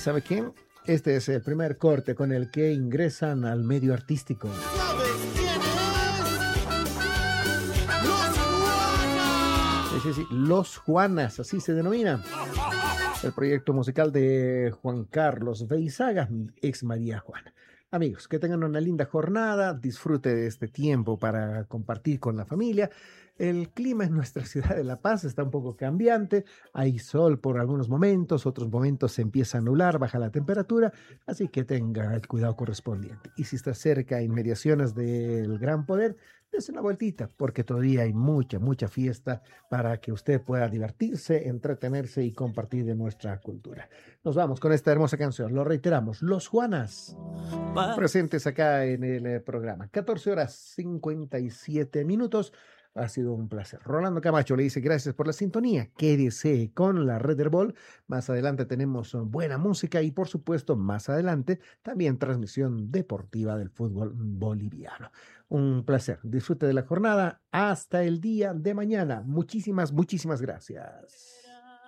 ¿sabe qué? Este es el primer corte con el que ingresan al medio artístico. ¿Sabes quién es? ¡Los Juanas! Sí, Los Juanas, así se denomina. El proyecto musical de Juan Carlos Beizaga, ex María Juana. Amigos, que tengan una linda jornada, disfrute de este tiempo para compartir con la familia. El clima en nuestra ciudad de La Paz está un poco cambiante, hay sol por algunos momentos, otros momentos se empieza a nublar, baja la temperatura, así que tenga el cuidado correspondiente. Y si está cerca, inmediaciones del Gran Poder, dése una vueltita, porque todavía hay mucha fiesta para que usted pueda divertirse, entretenerse y compartir de nuestra cultura. Nos vamos con esta hermosa canción, lo reiteramos, Los Juanas, presentes acá en el programa. 14 horas 57 minutos. Ha sido un placer. Rolando Camacho le dice gracias por la sintonía. Quédese con la Red del Bol. Más adelante tenemos buena música y por supuesto más adelante también transmisión deportiva del fútbol boliviano. Un placer. Disfrute de la jornada. Hasta el día de mañana. Muchísimas gracias.